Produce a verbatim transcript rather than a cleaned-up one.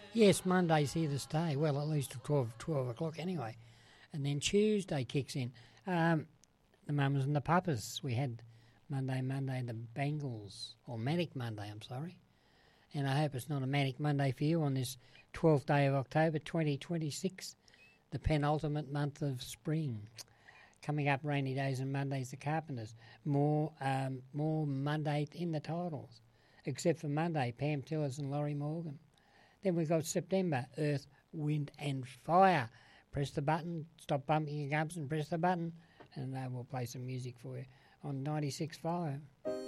Yes, Monday's here to stay. Well, at least till twelve, twelve o'clock anyway. And then Tuesday kicks in. Um, the Mums and the Papas. We had Monday, Monday, the Bangles, or Manic Monday, I'm sorry. And I hope it's not a Manic Monday for you on this twelfth day of October twenty twenty-six, the penultimate month of spring. Coming up, Rainy Days and Mondays, the Carpenters. More um, more Monday in the titles, except for Monday, Pam Tillers and Laurie Morgan. Then we've got September, Earth, Wind and Fire. Press the button, stop bumping your gums and press the button, and uh, we'll play some music for you on ninety-six point five.